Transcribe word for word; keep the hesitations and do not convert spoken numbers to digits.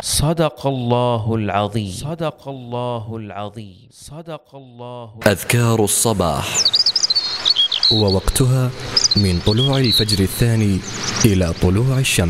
صدق الله العظيم. صدق الله العظيم. صدق الله. أذكار الصباح، ووقتها من طلوع الفجر الثاني إلى طلوع الشمس.